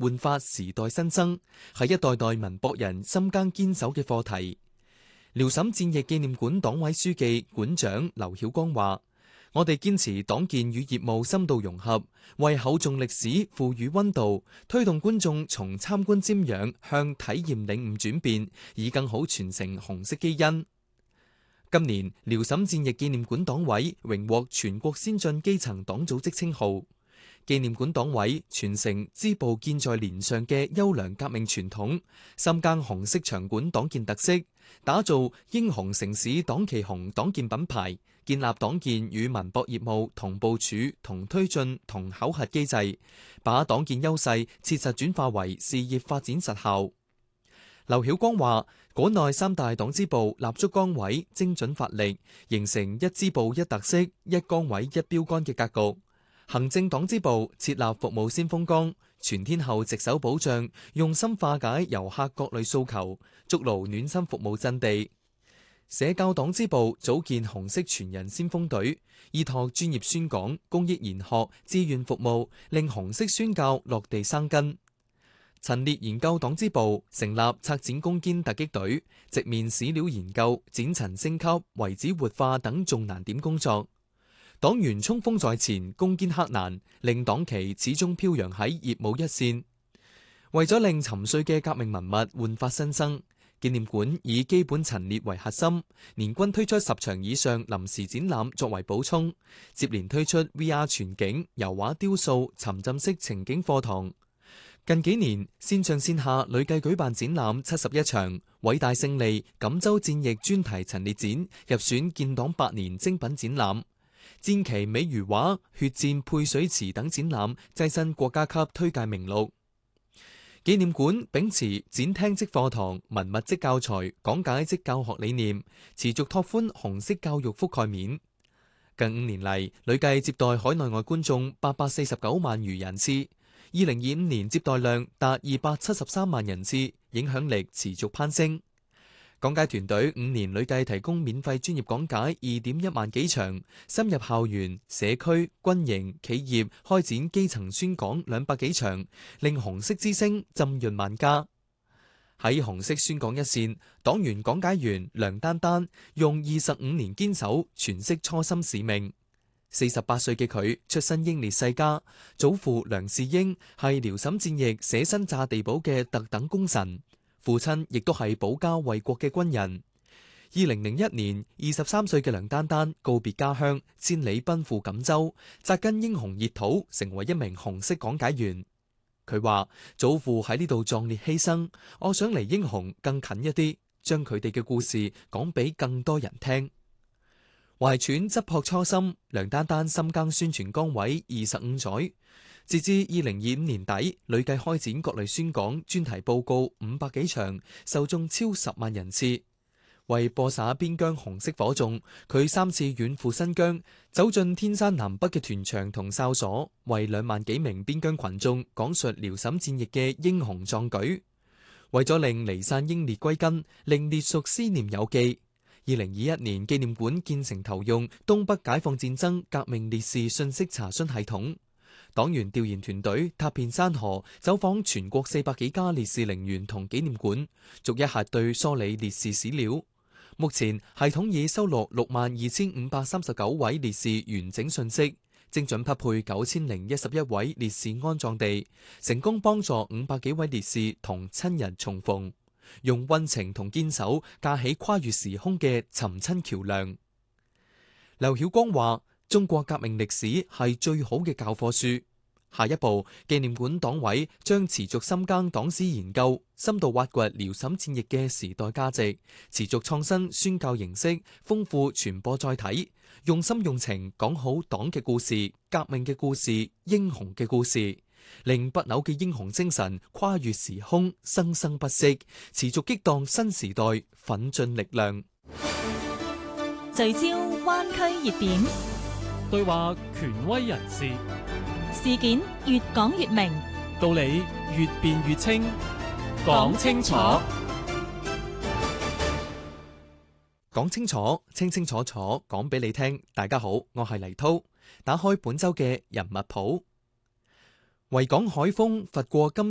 煥發時代新生，係一代代文博人深耕堅守嘅課題。遼瀋戰役紀念館黨委書記、館長劉曉光話：我哋堅持黨建與業務深度融合，為厚重歷史賦予溫度，推動觀眾從參觀瞻仰向體驗領悟轉變，以更好傳承紅色基因。今年遼瀋戰役紀念館黨委榮獲全國先進基層黨組織稱號。紀念館黨委傳承支部建在連上嘅優良革命傳統，深耕紅色場館黨建特色，打造英雄城市黨旗紅黨建品牌，建立黨建與文博業務同部署、同推進、同考核機制，把黨建優勢切實轉化為事業發展實效。劉曉光話：館內三大黨支部立足崗位，精準發力，形成一支部一特色、一崗位一標杆嘅格局。行政黨支部設立服務先鋒崗，全天候值守保障，用心化解遊客各類訴求，築牢暖心服務陣地。社教黨支部組建紅色傳人先鋒隊，依託專業宣講、公益研學、志願服務，令紅色宣教落地生根。陳列研究黨支部成立策展攻堅突擊隊，直面史料研究、展陳升級、遺址活化等重難點工作。黨員衝鋒在前，攻堅克難，令黨旗始終飄揚喺業務一線。為咗令沉睡嘅革命文物煥發新生，紀念館以基本陳列為核心，年均推出10場以上臨時展覽作為補充，接連推出 VR 全景、油畫雕塑、沉浸式情景課堂。近幾年線上線下累計舉辦展覽71場，偉大勝利、錦州戰役專題陳列展入選建黨100年精品展覽。戰旗美如畫、血戰配水池等展覽躋身國家級推介名錄。紀念館秉持展廳即課堂、文物即教材、講解即教學理念，持續拓寬紅色教育覆蓋面。近5年嚟，累計接待海內外觀眾849萬餘人次，2025年接待量達273萬人次，影響力持續攀升。講解團隊5年累計提供免費專業講解2.1萬幾場，深入校園、社區、軍營、企業開展基層宣講200幾場，令紅色之聲浸潤萬家。喺紅色宣講一線，黨員講解員梁丹丹用25年堅守詮釋初心使命。48歲嘅佢出身英烈世家，祖父梁士英係遼瀋戰役捨身炸地堡嘅特等功臣。父親亦都係保家衛國嘅軍人。2001年，23歲嘅梁丹丹告別家鄉，千里奔赴錦州，扎根英雄熱土，成為一名紅色講解員。佢話：祖父喺呢度壯烈犧牲，我想離英雄更近一啲，將佢哋嘅故事講俾更多人聽。懷揣質樸初心，梁丹丹深耕宣傳崗位25載。截至2025年底，累計開展各類宣講、專題報告500幾場，受眾超10萬人次。為播撒邊疆紅色火種，佢3次遠赴新疆，走進天山南北嘅團場同哨所，為2萬幾名邊疆群眾講述遼瀋戰役嘅英雄壯舉。為咗令離散英烈歸根，令烈屬思念有記，2021年紀念館建成投用東北解放戰爭革命烈士信息查詢系統。黨員調研團隊踏遍山河，走訪全國400幾家烈士陵園同紀念館，逐一核對梳理烈士史料。目前系統已收錄62539位烈士完整信息，精準匹配9011位烈士安葬地，成功幫助500幾位烈士同親人重逢，用溫情同堅守架起跨越時空嘅尋親橋樑。劉曉光話：中國革命歷史係最好嘅教科書。下一步，紀念館黨委將持續深耕黨史研究，深度挖掘遼瀋戰役嘅時代價值，持續創新宣教形式，豐富傳播載體，用心用情講好黨嘅故事、革命嘅故事、英雄嘅故事，令不朽嘅英雄精神跨越時空，生生不息，持續激盪新時代奮進力量。 聚焦灣區熱點， 對話權威人士， 事件越講越明， 道理越辯越清，講清楚， 講清楚，清清楚楚，講俾你聽。大家好，我係黎濤，打開本周嘅人物譜。維港海風拂過今